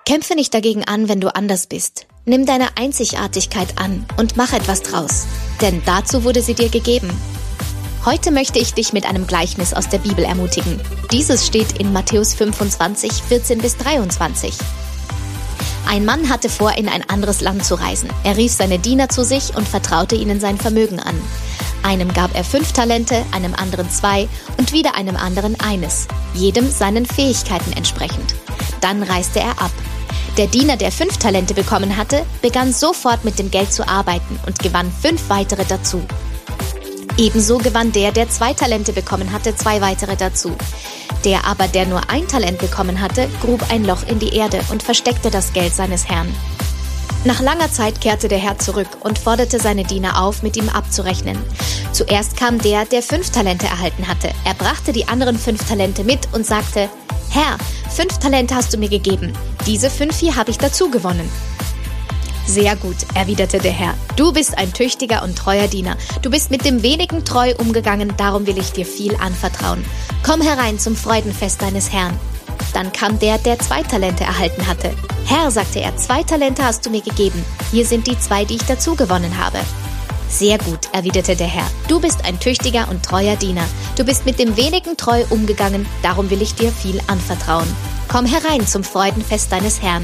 Kämpfe nicht dagegen an, wenn du anders bist. Nimm deine Einzigartigkeit an und mach etwas draus. Denn dazu wurde sie dir gegeben. Heute möchte ich dich mit einem Gleichnis aus der Bibel ermutigen. Dieses steht in Matthäus 25, 14-23. Ein Mann hatte vor, in ein anderes Land zu reisen. Er rief seine Diener zu sich und vertraute ihnen sein Vermögen an. Einem gab er 5 Talente, einem anderen 2 und wieder einem anderen 1, jedem seinen Fähigkeiten entsprechend. Dann reiste er ab. Der Diener, der 5 Talente bekommen hatte, begann sofort mit dem Geld zu arbeiten und gewann 5 weitere dazu. Ebenso gewann der 2 Talente bekommen hatte, 2 weitere dazu. Der aber, der nur 1 Talent bekommen hatte, grub ein Loch in die Erde und versteckte das Geld seines Herrn. Nach langer Zeit kehrte der Herr zurück und forderte seine Diener auf, mit ihm abzurechnen. Zuerst kam der 5 Talente erhalten hatte. Er brachte die anderen 5 Talente mit und sagte: Herr, 5 Talente hast du mir gegeben. Diese 5 hier habe ich dazu gewonnen. Sehr gut, erwiderte der Herr. Du bist ein tüchtiger und treuer Diener. Du bist mit dem Wenigen treu umgegangen, darum will ich dir viel anvertrauen. Komm herein zum Freudenfest deines Herrn. Dann kam der 2 Talente erhalten hatte. Herr, sagte er, 2 Talente hast du mir gegeben. Hier sind die 2, die ich dazu gewonnen habe. Sehr gut, erwiderte der Herr. Du bist ein tüchtiger und treuer Diener. Du bist mit dem Wenigen treu umgegangen, darum will ich dir viel anvertrauen. Komm herein zum Freudenfest deines Herrn.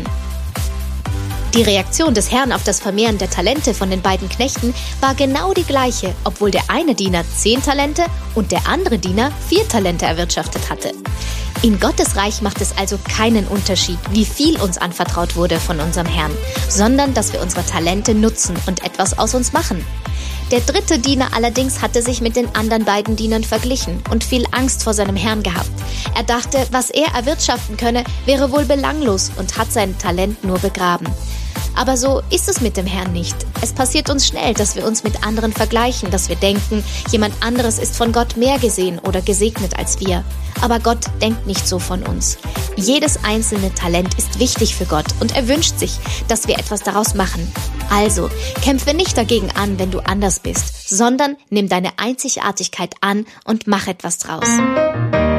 Die Reaktion des Herrn auf das Vermehren der Talente von den beiden Knechten war genau die gleiche, obwohl der eine Diener 10 Talente und der andere Diener 4 Talente erwirtschaftet hatte. In Gottes Reich macht es also keinen Unterschied, wie viel uns anvertraut wurde von unserem Herrn, sondern dass wir unsere Talente nutzen und etwas aus uns machen. Der 3. Diener allerdings hatte sich mit den anderen beiden Dienern verglichen und viel Angst vor seinem Herrn gehabt. Er dachte, was er erwirtschaften könne, wäre wohl belanglos und hat sein Talent nur begraben. Aber so ist es mit dem Herrn nicht. Es passiert uns schnell, dass wir uns mit anderen vergleichen, dass wir denken, jemand anderes ist von Gott mehr gesehen oder gesegnet als wir. Aber Gott denkt nicht so von uns. Jedes einzelne Talent ist wichtig für Gott und er wünscht sich, dass wir etwas daraus machen. Also, kämpfe nicht dagegen an, wenn du anders bist, sondern nimm deine Einzigartigkeit an und mach etwas draus.